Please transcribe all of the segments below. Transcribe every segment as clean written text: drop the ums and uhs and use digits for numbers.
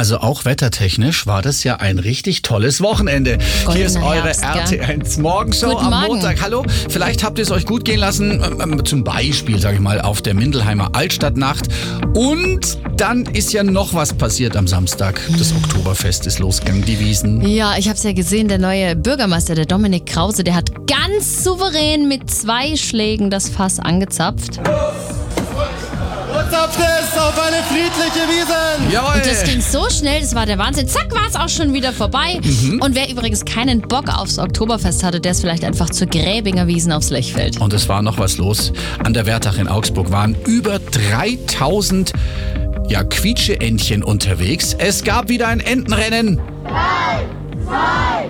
Also auch wettertechnisch war das ja ein richtig tolles Wochenende. Hier ist eure RT1 Morgenshow Guten am Morgen. Montag. Hallo, vielleicht habt ihr es euch gut gehen lassen, zum Beispiel, sage ich mal, auf der Mindelheimer Altstadtnacht. Und dann ist ja noch was passiert am Samstag. Das Oktoberfest ist losgegangen, die Wiesn. Ja, ich habe es ja gesehen, der neue Bürgermeister, der Dominik Krause, der hat ganz souverän mit 2 Schlägen das Fass angezapft. Zapft es auf eine friedliche Wiesn! Jawohl. Und das ging so schnell, das war der Wahnsinn. Zack, war es auch schon wieder vorbei. Und wer übrigens keinen Bock aufs Oktoberfest hatte, der ist vielleicht einfach zur Gräbinger Wiesn aufs Lechfeld. Und es war noch was los. An der Wertach in Augsburg waren über 3000 Quietscheentchen unterwegs. Es gab wieder ein Entenrennen. 3, 2,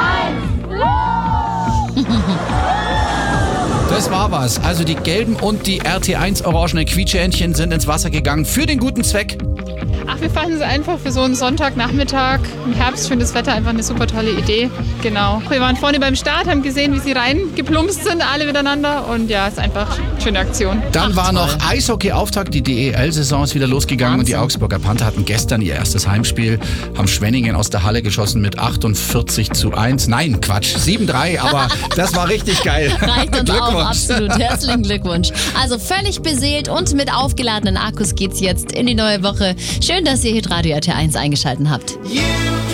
1, Das war was. Also die gelben und die RT1 orangenen Quietscheentchen sind ins Wasser gegangen für den guten Zweck. Ach, wir fanden es einfach für so einen Sonntagnachmittag im Herbst, schönes Wetter, einfach eine super tolle Idee. Genau. Wir waren vorne beim Start, haben gesehen, wie sie reingeplumpst sind, alle miteinander. Und ja, es ist einfach eine schöne Aktion. Dann war toll. noch Eishockey-Auftakt. Die DEL-Saison ist wieder losgegangen und die Wahnsinn. Augsburger Panther hatten gestern ihr erstes Heimspiel, haben Schwenningen aus der Halle geschossen mit 48:1. Nein, Quatsch, 7:3, aber das war richtig geil. Reicht uns auch, Glückwunsch. absolut. Herzlichen Glückwunsch. Also völlig beseelt und mit aufgeladenen Akkus geht's jetzt in die neue Woche. Schön, dass ihr Hitradio RT1 eingeschaltet habt. You